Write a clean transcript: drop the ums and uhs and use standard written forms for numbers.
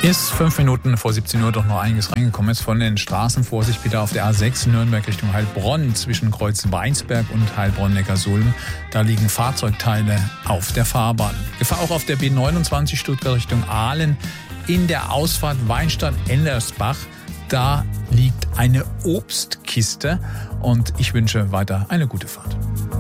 Ist 5 Minuten vor 17 Uhr doch noch einiges reingekommen ist von den Straßen. Vorsicht bitte auf der A6 Nürnberg Richtung Heilbronn zwischen Kreuz Weinsberg und Heilbronn-Neckarsulm. Da liegen Fahrzeugteile auf der Fahrbahn. Gefahr auch auf der B29 Stuttgart Richtung Aalen in der Ausfahrt Weinstadt-Endersbach. Da liegt eine Obstkiste und ich wünsche weiter eine gute Fahrt.